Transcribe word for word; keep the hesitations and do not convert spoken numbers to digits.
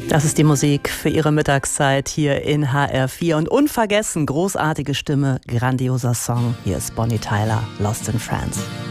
Das ist die Musik für Ihre Mittagszeit hier in H R vier. Und unvergessen, großartige Stimme, grandioser Song. Hier ist Bonnie Tyler, Lost in France.